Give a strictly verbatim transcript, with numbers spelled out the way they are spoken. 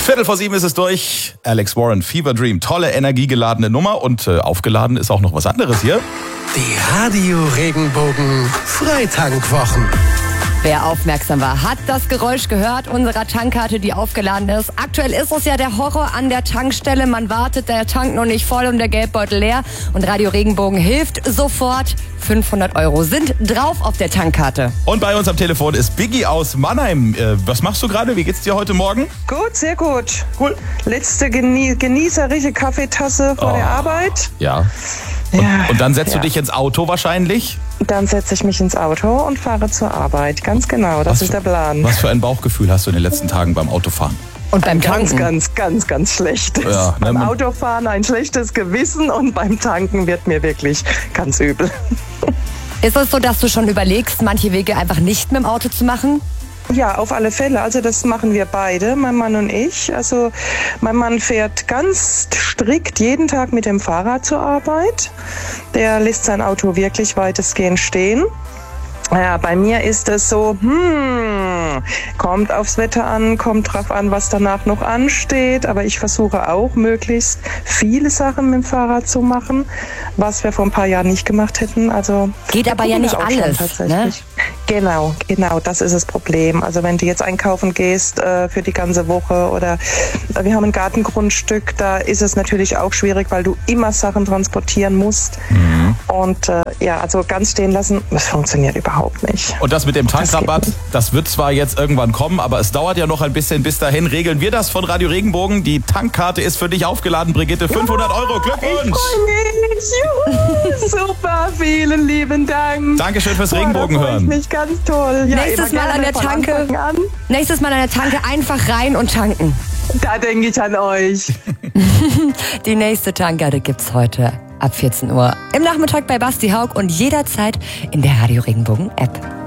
Viertel vor sieben ist es durch. Alex Warren, Fever Dream. Tolle, energiegeladene Nummer. Und äh, aufgeladen ist auch noch was anderes hier. Die Radio Regenbogen Freitankwochen. Wer aufmerksam war, hat das Geräusch gehört unserer Tankkarte, die aufgeladen ist. Aktuell ist es ja der Horror an der Tankstelle. Man wartet, der Tank noch nicht voll und der Geldbeutel leer. Und Radio Regenbogen hilft sofort. fünfhundert Euro sind drauf auf der Tankkarte. Und bei uns am Telefon ist Biggie aus Mannheim. Äh, was machst du gerade? Wie geht's dir heute Morgen? Gut, sehr gut. Cool. Letzte genie genießerische Kaffeetasse vor Oh. der Arbeit. Ja. Und, Ja, und dann setzt ja. du dich ins Auto wahrscheinlich? Dann setze ich mich ins Auto und fahre zur Arbeit. Ganz genau, das Was ist für- der Plan. Was für ein Bauchgefühl hast du in den letzten Tagen beim Autofahren? Und beim Ganz, Tanken. ganz, ganz, ganz schlechtes. Ja, ne, beim man- Autofahren ein schlechtes Gewissen und beim Tanken wird mir wirklich ganz übel. Ist es so, dass du schon überlegst, manche Wege einfach nicht mit dem Auto zu machen? Ja, auf alle Fälle. Also das machen wir beide, mein Mann und ich. Also mein Mann fährt ganz strikt jeden Tag mit dem Fahrrad zur Arbeit. Der lässt sein Auto wirklich weitestgehend stehen. Ja, bei mir ist es so, hm, kommt aufs Wetter an, kommt drauf an, was danach noch ansteht. Aber ich versuche auch, möglichst viele Sachen mit dem Fahrrad zu machen, was wir vor ein paar Jahren nicht gemacht hätten. Also Geht aber ja gucken wir nicht auch schon alles, tatsächlich. Genau, genau, das ist das Problem. Also wenn du jetzt einkaufen gehst äh, für die ganze Woche oder äh, wir haben ein Gartengrundstück, da ist es natürlich auch schwierig, weil du immer Sachen transportieren musst. Mhm. Und äh, ja, also ganz stehen lassen, das funktioniert überhaupt nicht. Und das mit dem Tankrabatt, geht das wird zwar jetzt irgendwann kommen, aber es dauert ja noch ein bisschen. Bis dahin regeln wir das von Radio Regenbogen. Die Tankkarte ist für dich aufgeladen, Brigitte. fünfhundert Euro, Glückwunsch! Ich freue mich. Juhu, super, vielen lieben Dank. Dankeschön fürs Boah, da Regenbogen freue ich hören. mich ganz toll. Ja, Nächstes immer Mal an gerne der von Tanke. Anfang an. Nächstes Mal an der Tanke einfach rein und tanken. Da denke ich an euch. Die nächste Tankkarte gibt's heute ab vierzehn Uhr im Nachmittag bei Basti Haug und jederzeit in der Radio Regenbogen App.